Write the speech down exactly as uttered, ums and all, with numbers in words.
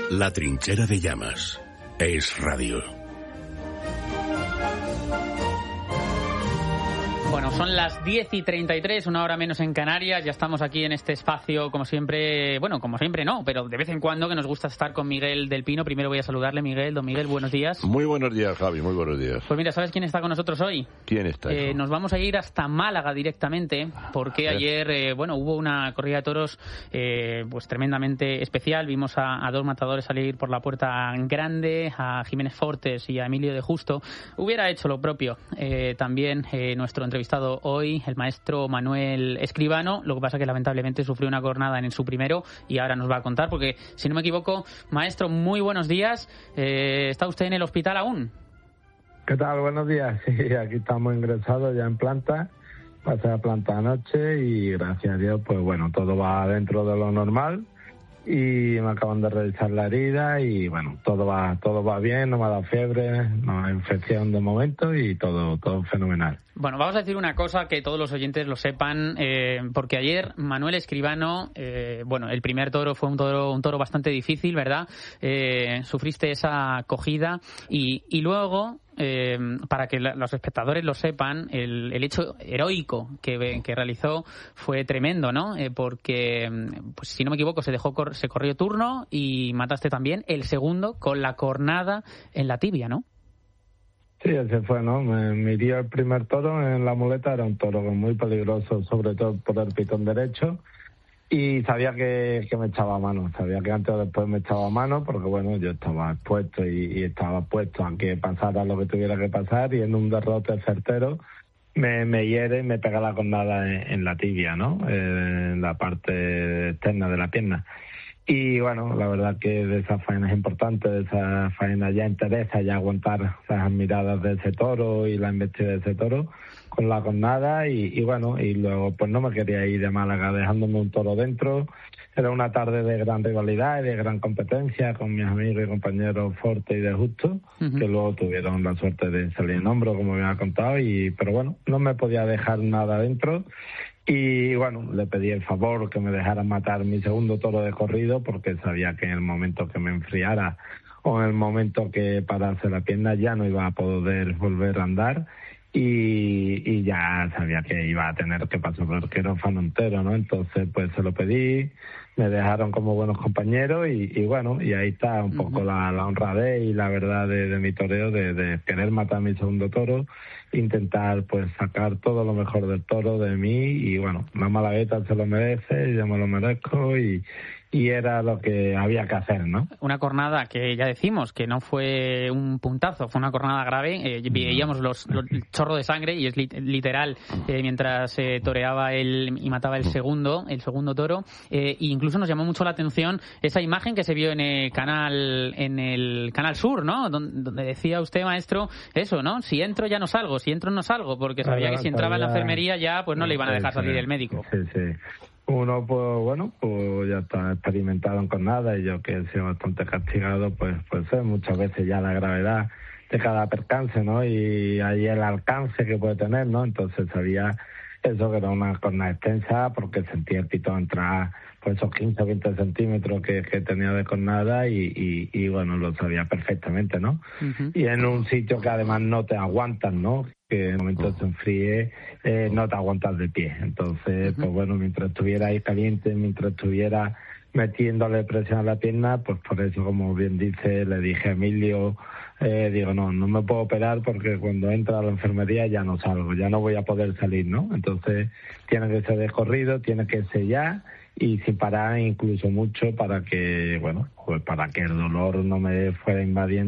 La trinchera de llamas. Es radio. Bueno, son las diez y treinta y tres, una hora menos en Canarias. Ya estamos aquí en este espacio, como siempre, bueno, como siempre no, pero de vez en cuando que nos gusta estar con Miguel del Pino. Primero voy a saludarle, Miguel. Don Miguel, buenos días. Muy buenos días, Javi, muy buenos días. Pues mira, ¿sabes quién está con nosotros hoy? ¿Quién está? Eh, nos vamos a ir hasta Málaga directamente, porque ayer, eh, bueno, hubo una corrida de toros eh, pues tremendamente especial. Vimos a, a dos matadores salir por la puerta grande, a Jiménez Fortes y a Emilio de Justo. Hubiera hecho lo propio eh, también eh, nuestro entrevistado hoy, el maestro Manuel Escribano. Lo que pasa que lamentablemente sufrió una cornada en su primero y ahora nos va a contar, porque si no me equivoco, maestro, muy buenos días. Eh, ¿Está usted en el hospital aún? ¿Qué tal? Buenos días. Sí, aquí estamos ingresados ya en planta. Pasé a planta anoche y gracias a Dios, pues bueno, todo va dentro de lo normal. Y me acaban de revisar la herida y bueno, todo va todo va bien, no me ha dado fiebre, no hay infección de momento y todo todo fenomenal. Bueno, vamos a decir una cosa que todos los oyentes lo sepan, eh, porque ayer Manuel Escribano, eh, bueno, el primer toro fue un toro un toro bastante difícil, ¿verdad? Eh, sufriste esa cogida y, y luego... Eh, para que la, los espectadores lo sepan, el, el hecho heroico que, que realizó fue tremendo, ¿no? Eh, porque, pues si no me equivoco, se dejó cor- se corrió turno y mataste también el segundo con la cornada en la tibia, ¿no? Sí, ese fue, ¿no? Me, me hirió el primer toro en la muleta, era un toro muy peligroso, sobre todo por el pitón derecho. Y sabía que, que me echaba a mano, sabía que antes o después me echaba a mano, porque bueno, yo estaba expuesto y, y estaba puesto a que pasara lo que tuviera que pasar, y en un derrote certero me, me hiere y me pega la cornada en, en la tibia, ¿no? Eh, en la parte externa de la pierna. Y bueno, la verdad que de esas faenas importantes, de esas faenas ya interesa ya aguantar esas miradas de ese toro y la embestida de ese toro con la cornada y, y bueno, y luego pues no me quería ir de Málaga dejándome un toro dentro. Era una tarde de gran rivalidad y de gran competencia con mis amigos y compañeros Forte y de Justo, uh-huh. que luego tuvieron la suerte de salir en hombro, como me ha contado, y pero bueno, no me podía dejar nada dentro. Y bueno, le pedí el favor que me dejara matar mi segundo toro de corrido, porque sabía que en el momento que me enfriara o en el momento que parase la pierna ya no iba a poder volver a andar. Y, y ya sabía que iba a tener que pasar por el quirófano entero, ¿no? Entonces, pues se lo pedí, me dejaron como buenos compañeros y, y bueno, y ahí está un poco uh-huh. la, la honradez y la verdad de, de mi toreo, de, de querer matar mi segundo toro, intentar pues sacar todo lo mejor del toro de mí y bueno, la malagueta se lo merece, yo me lo merezco y... y era lo que había que hacer, ¿no? Una cornada que ya decimos que no fue un puntazo, fue una cornada grave. Eh, veíamos los, los el chorro de sangre y es li- literal eh, mientras eh, toreaba el, y mataba el segundo, el segundo toro. Eh, e incluso nos llamó mucho la atención esa imagen que se vio en el canal, en el canal Sur, ¿no? Donde, donde decía usted, maestro, eso, ¿no? Si entro ya no salgo, si entro no salgo, porque sabía claro, que si entraba en la enfermería ya pues no le iban a dejar salir el médico. Sí, sí. Uno, pues bueno, pues ya está experimentado en cornada y yo que he sido bastante castigado, pues pues sé muchas veces ya la gravedad de cada percance, ¿no? Y ahí el alcance que puede tener, ¿no? Entonces sabía eso que era una cornada extensa porque sentía el pitón entrar por esos quince o veinte centímetros que, que tenía de cornada y, y, y bueno, lo sabía perfectamente, ¿no? Uh-huh. Y en un sitio que además no te aguantan, ¿no? Que en el momento se enfríe, eh, no te aguantas de pie. Entonces, uh-huh. pues bueno, mientras estuviera ahí caliente, mientras estuviera metiéndole presión a la pierna, pues por eso, como bien dice, le dije a Emilio, eh, digo, no, no me puedo operar porque cuando entra a la enfermería ya no salgo, ya no voy a poder salir, ¿no? Entonces, tiene que ser de corrido, tiene que ser ya y sin parar incluso mucho para que, bueno, pues para que el dolor no me fuera invadiendo